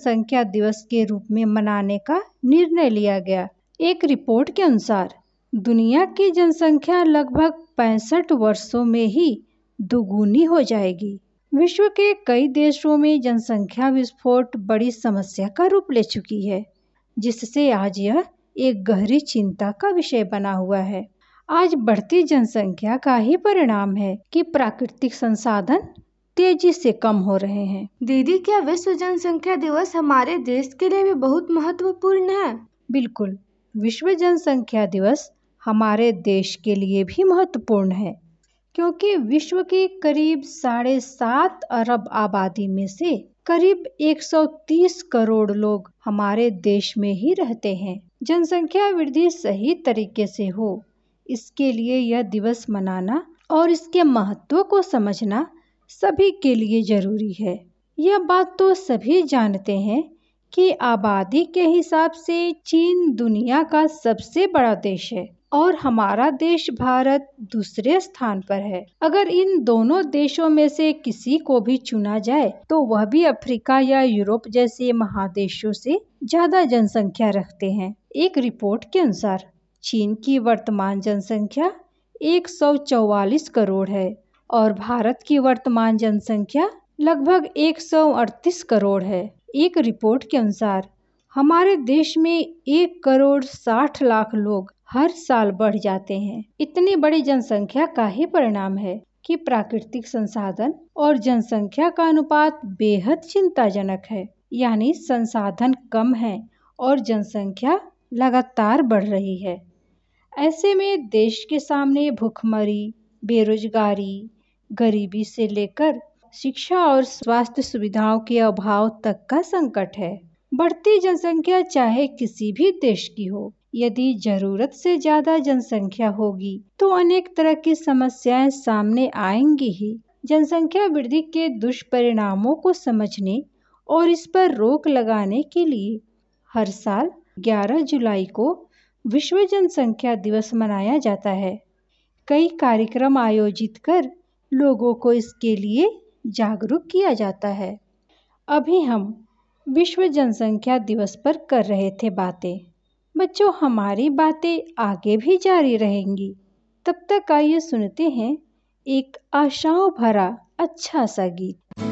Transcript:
जनसंख्या दिवस के रूप में मनाने का निर्णय लिया गया। एक रिपोर्ट के अनुसार दुनिया की जनसंख्या लगभग 65 वर्षों में ही दोगुनी हो जाएगी। विश्व के कई देशों में जनसंख्या विस्फोट बड़ी समस्या का रूप ले चुकी है, जिससे आज यह एक गहरी चिंता का विषय बना हुआ है। आज बढ़ती जनसंख्या का ही परिणाम है कि प्राकृतिक संसाधन तेजी से कम हो रहे हैं। दीदी, क्या विश्व जनसंख्या दिवस हमारे देश के लिए भी बहुत महत्वपूर्ण है? बिल्कुल, विश्व जनसंख्या दिवस हमारे देश के लिए भी महत्वपूर्ण है, क्योंकि विश्व की करीब 7.5 अरब आबादी में से करीब 130 करोड़ लोग हमारे देश में ही रहते हैं। जनसंख्या वृद्धि सही तरीके से हो, इसके लिए यह दिवस मनाना और इसके महत्व को समझना सभी के लिए जरूरी है। यह बात तो सभी जानते हैं कि आबादी के हिसाब से चीन दुनिया का सबसे बड़ा देश है और हमारा देश भारत दूसरे स्थान पर है। अगर इन दोनों देशों में से किसी को भी चुना जाए तो वह भी अफ्रीका या यूरोप जैसे महादेशों से ज्यादा जनसंख्या रखते हैं। एक रिपोर्ट के अनुसार चीन की वर्तमान जनसंख्या 144 करोड़ है और भारत की वर्तमान जनसंख्या लगभग 138 करोड़ है। एक रिपोर्ट के अनुसार हमारे देश में 1 करोड़ 60 लाख लोग हर साल बढ़ जाते हैं। इतनी बड़ी जनसंख्या का ही परिणाम है कि प्राकृतिक संसाधन और जनसंख्या का अनुपात बेहद चिंताजनक है। यानी संसाधन कम है और जनसंख्या लगातार बढ़ रही है। ऐसे में देश के सामने भूखमरी, बेरोजगारी, गरीबी से लेकर शिक्षा और स्वास्थ्य सुविधाओं के अभाव तक का संकट है। बढ़ती जनसंख्या चाहे किसी भी देश की हो, यदि जरूरत से ज्यादा जनसंख्या होगी तो अनेक तरह की समस्याएं सामने आएंगी ही। जनसंख्या वृद्धि के दुष्परिणामों को समझने और इस पर रोक लगाने के लिए हर साल 11 जुलाई को विश्व जनसंख्या दिवस मनाया जाता है। कई कार्यक्रम आयोजित कर लोगों को इसके लिए जागरूक किया जाता है। अभी हम विश्व जनसंख्या दिवस पर कर रहे थे बातें। बच्चों, हमारी बातें आगे भी जारी रहेंगी। तब तक आइए सुनते हैं एक आशाओं भरा अच्छा सा गीत।